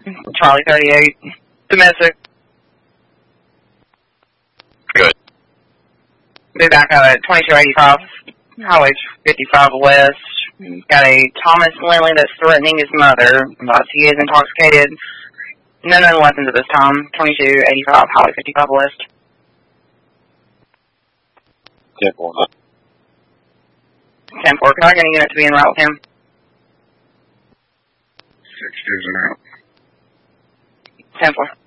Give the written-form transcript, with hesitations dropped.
Charlie 38. Domestic. Good. Be back out at 2285 Highway 55 West. Got a Thomas Lindley that's threatening his mother. He is intoxicated. No known weapons at this time. 2285 Highway 55 West. 10-4. 10-4. Can I get a unit to be en route with him? 6-2 10-4.